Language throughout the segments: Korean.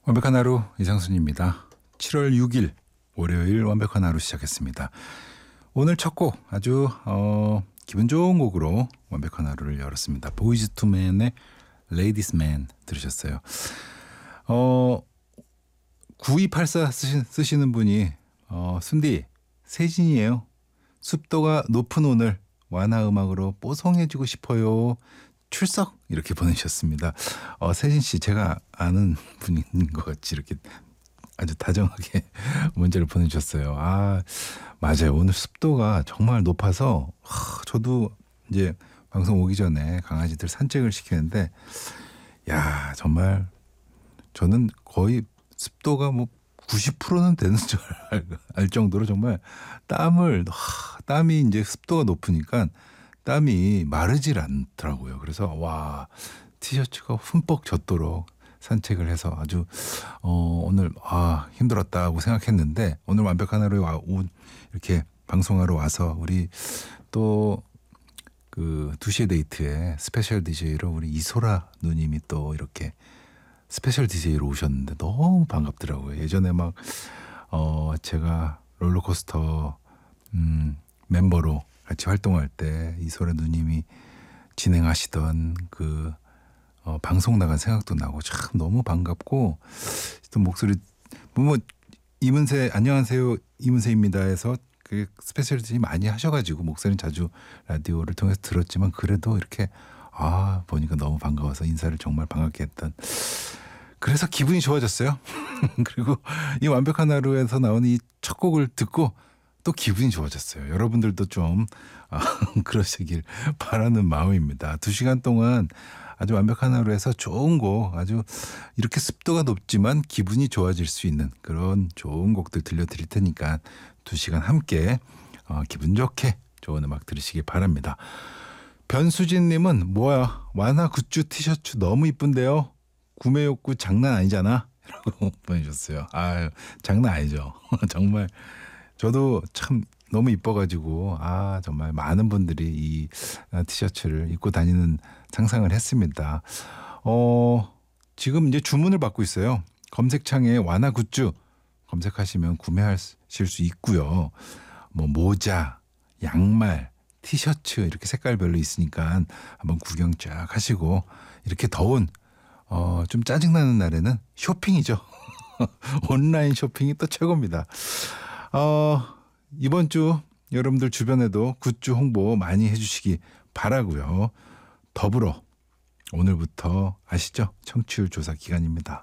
완벽한 하루 이상순입니다. 7월 6일 월요일 완벽한 하루 시작했습니다. 오늘 첫 곡 아주 기분 좋은 곡으로 완벽한 하루를 열었습니다. 보이즈 투 맨의 Ladies Man 들으셨어요. 9284 쓰시는 분이 순디 세진이에요. 습도가 높은 오늘 완화 음악으로 뽀송해지고 싶어요. 출석 이렇게 보내주셨습니다. 세진 씨 제가 아는 분인 것 같이 이렇게 아주 다정하게 문자를 보내주셨어요. 맞아요. 오늘 습도가 정말 높아서 저도 이제 방송 오기 전에 강아지들 산책을 시키는데 정말 저는 거의 습도가 90%는 되는 줄 알 정도로 정말 땀이 이제 습도가 높으니까 땀이 마르질 않더라고요. 그래서 티셔츠가 흠뻑 젖도록 산책을 해서 아주 오늘 힘들었다고 생각했는데 오늘 완벽한 하루에 이렇게 방송하러 와서 우리 또 그 2시의 데이트에 스페셜 DJ로 우리 이소라 누님이 또 이렇게 스페셜 DJ로 오셨는데 너무 반갑더라고요. 예전에 제가 롤러코스터 멤버로 같이 활동할 때 이소라 누님이 진행하시던 그 방송 나간 생각도 나고 참 너무 반갑고 또 목소리 이문세 안녕하세요 이문세입니다 해서 그 스페셜티 많이 하셔가지고 목소리는 자주 라디오를 통해서 들었지만 그래도 이렇게 보니까 너무 반가워서 인사를 정말 반갑게 했던 그래서 기분이 좋아졌어요. 그리고 이 완벽한 하루에서 나오는 이 첫 곡을 듣고 또 기분이 좋아졌어요. 여러분들도 좀 그러시길 바라는 마음입니다. 2시간 동안 아주 완벽한 하루에서 좋은 곡 아주 이렇게 습도가 높지만 기분이 좋아질 수 있는 그런 좋은 곡들 들려드릴 테니까 2시간 함께 기분 좋게 좋은 음악 들으시기 바랍니다. 변수진님은 뭐야 완화 굿즈 티셔츠 너무 이쁜데요. 구매 욕구 장난 아니잖아 라고 보내주셨어요. 장난 아니죠. 정말 저도 참 너무 이뻐가지고 정말 많은 분들이 이 티셔츠를 입고 다니는 상상을 했습니다. 지금 이제 주문을 받고 있어요. 검색창에 완화 굿즈 검색하시면 구매하실 수 있고요. 모자, 양말, 티셔츠 이렇게 색깔별로 있으니까 한번 구경 쫙 하시고 이렇게 더운 좀 짜증나는 날에는 쇼핑이죠. 온라인 쇼핑이 또 최고입니다. 이번 주 여러분들 주변에도 굿즈 홍보 많이 해주시기 바라고요. 더불어 오늘부터 아시죠? 청취율 조사 기간입니다.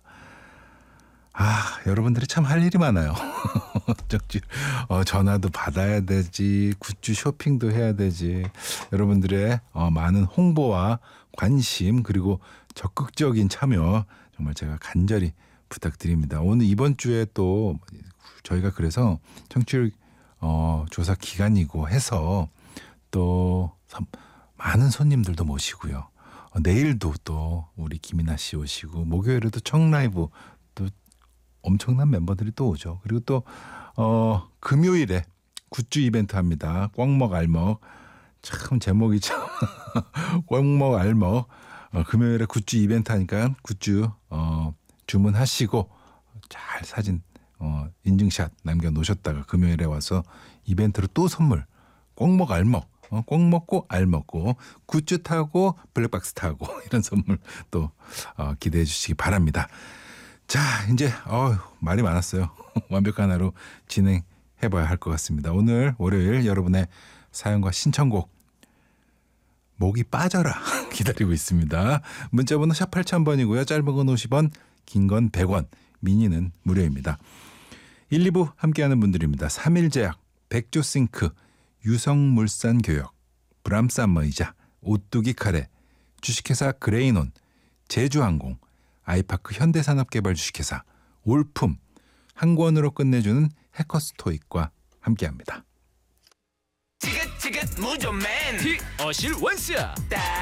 여러분들이 참 할 일이 많아요. 전화도 받아야 되지, 굿즈 쇼핑도 해야 되지. 여러분들의 많은 홍보와 관심 그리고 적극적인 참여 정말 제가 간절히 부탁드립니다. 오늘 이번 주에 또 저희가 그래서 청취율 조사 기간이고 해서 또 많은 손님들도 모시고요. 내일도 또 우리 김이나 씨 오시고 목요일에도 청라이브 또 엄청난 멤버들이 또 오죠. 그리고 또 금요일에 굿즈 이벤트 합니다. 꽉먹 알먹 참 제목이 참 꽉먹 알먹 금요일에 굿즈 이벤트 하니까 굿즈 주문하시고 잘 사진 인증샷 남겨놓으셨다가 금요일에 와서 이벤트로 또 선물 꽉먹 알먹 꽉 먹고 알 먹고 굿즈 타고 블랙박스 타고 이런 선물 또 기대해 주시기 바랍니다. 자 이제 말이 많았어요. 완벽한 하루 진행해봐야 할 것 같습니다. 오늘 월요일 여러분의 사연과 신청곡 목이 빠져라 기다리고 있습니다. 문자번호 샵 8000번이고요. 짧은 건 50원 긴 건 100원 미니는 무료입니다. 1, 2부 함께하는 분들입니다. 3일제약 백조싱크 유성물산교역 브람스 안마의자 오뚜기 카레 주식회사 그레이논 제주항공 아이파크 현대산업개발 주식회사 올품 한 권으로 끝내주는 해커스토익과 함께합니다. 지긋지긋 무좀맨 티어실 원스